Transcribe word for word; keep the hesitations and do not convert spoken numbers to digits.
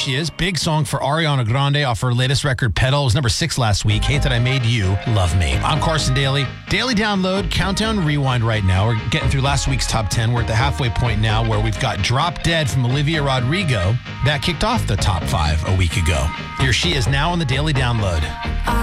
she is. Big song for Ariana Grande off her latest record, Pedal. It was number six last week. Hate That I Made You, Love Me. I'm Carson Daly. Daily Download, Countdown, Rewind right now. We're getting through last week's top ten. We're at the halfway point now where we've got Drop Dead from Olivia Rodrigo. That kicked off the top five a week ago. Here she is now on the Daily Download.